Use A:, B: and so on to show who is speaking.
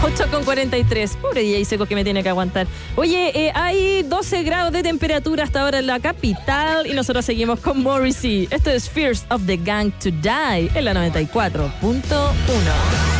A: 8:43. Pobre DJ Seco que me tiene que aguantar. Oye, hay 12 grados de temperatura hasta ahora en la capital y nosotros seguimos con Morrissey. Esto es Fears of the Gang to Die en la 94.1.